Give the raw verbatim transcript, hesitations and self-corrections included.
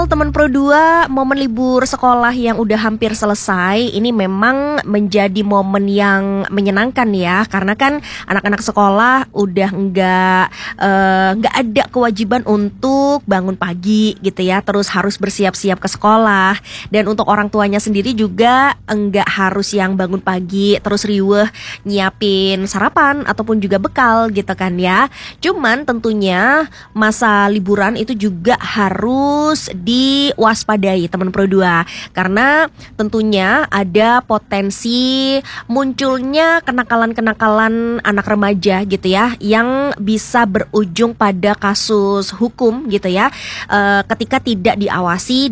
Teman Pro dua, momen libur sekolah yang udah hampir selesai, ini memang menjadi momen yang menyenangkan ya, karena kan anak-anak sekolah udah nggak eh, nggak ada kewajiban untuk bangun pagi gitu ya, terus harus bersiap-siap ke sekolah. Dan untuk orang tuanya sendiri juga enggak harus yang bangun pagi terus riweh nyiapin sarapan ataupun juga bekal gitu kan ya. Cuman tentunya masa liburan itu juga harus diwaspadai teman Pro dua, karena tentunya ada potensi munculnya kenakalan-kenakalan anak remaja gitu ya, yang bisa berujung pada kasus hukum gitu ya, e, ketika tidak diawasi